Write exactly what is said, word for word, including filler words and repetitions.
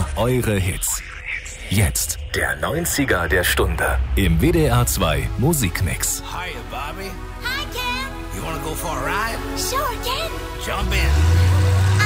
Nur eure Hits. Jetzt der neunziger der Stunde im W D R zwei Musikmix. Hiya, Bobby. Hi, Ken. You wanna go for a ride? Sure, Ken. Jump in.